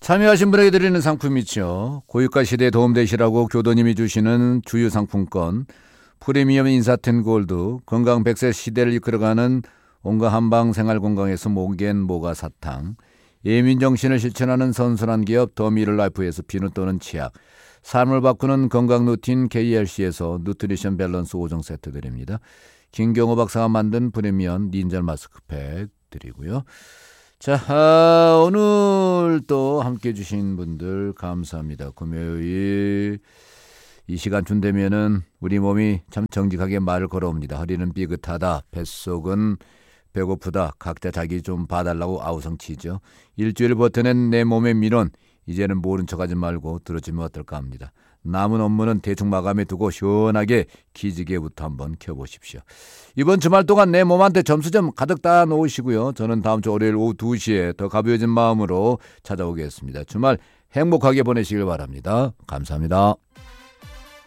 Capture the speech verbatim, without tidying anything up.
참여하신 분에게 드리는 상품이죠. 고유가 시대에 도움되시라고 교도님이 주시는 주유상품권, 프리미엄 인사텐 골드, 건강 백 세 시대를 이끌어가는 온갖 한방 생활건강에서 모겐 모가 사탕, 예민정신을 실천하는 선순환 기업 더미를라이프에서 비누 또는 치약, 삶을 바꾸는 건강 루틴 케이엘씨에서 누트리션 밸런스 오 종 세트 드립니다. 김경호 박사가 만든 프리미엄 닌자 마스크팩 드리고요. 자, 아, 오늘 또 함께해 주신 분들 감사합니다. 금요일 이 시간쯤 되면은 우리 몸이 참 정직하게 말을 걸어옵니다. 허리는 삐긋하다, 뱃속은 배고프다, 각자 자기 좀 봐달라고 아우성치죠. 일주일 버텨낸 내 몸의 민원, 이제는 모른 척하지 말고 들어주면 어떨까 합니다. 남은 업무는 대충 마감해 두고 시원하게 기지개부터 한번 켜보십시오. 이번 주말 동안 내 몸한테 점수 좀 가득 따 놓으시고요. 저는 다음 주 월요일 오후 두 시에 더 가벼워진 마음으로 찾아오겠습니다. 주말 행복하게 보내시길 바랍니다. 감사합니다.